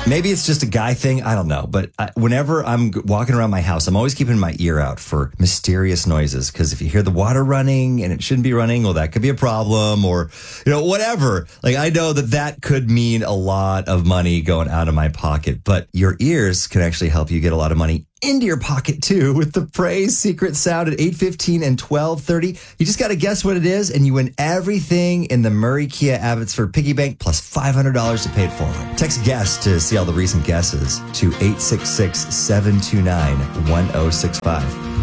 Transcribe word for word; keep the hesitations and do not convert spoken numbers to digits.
Maybe it's just a guy thing. I don't know. But I, whenever I'm g- walking around my house, I'm always keeping my ear out for mysterious noises. Because if you hear the water running and it shouldn't be running, well, that could be a problem or, you know, whatever. Like, I know that that could mean a lot of money going out of my pocket. But your ears can actually help you get a lot of money into your pocket, too, with the Praise Secret Sound at eight fifteen and twelve thirty. You just got to guess what it is, and you win everything in the Murray Kia Abbotsford Piggy Bank plus five hundred dollars to pay it forward. Text guess to see all the recent guesses to eight six six, seven two nine, one oh six five.